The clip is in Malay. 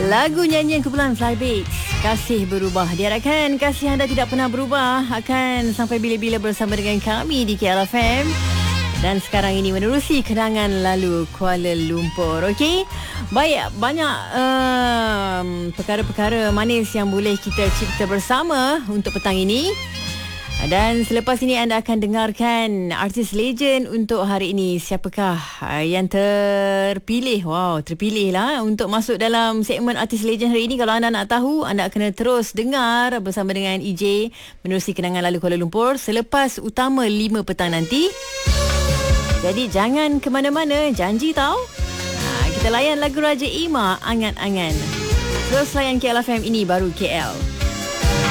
Lagu nyanyian kumpulan Flybeats, Kasih Berubah. Diharapkan kasih anda tidak pernah berubah, akan sampai bila-bila bersama dengan kami di KLFM. Dan sekarang ini menerusi kenangan lalu Kuala Lumpur. Okey, baik, banyak perkara-perkara manis yang boleh kita cipta bersama untuk petang ini. Dan selepas ini anda akan dengarkan artis legend untuk hari ini. Siapakah yang terpilih? Wow, terpilih lah untuk masuk dalam segmen artis legend hari ini. Kalau anda nak tahu, anda kena terus dengar bersama dengan EJ menerusi kenangan lalu Kuala Lumpur selepas utama 5 petang nanti. Jadi jangan ke mana-mana, janji tau. Kita layan lagu Raja Ima, Angan-Angan. Terus layan KLFM, ini baru KL.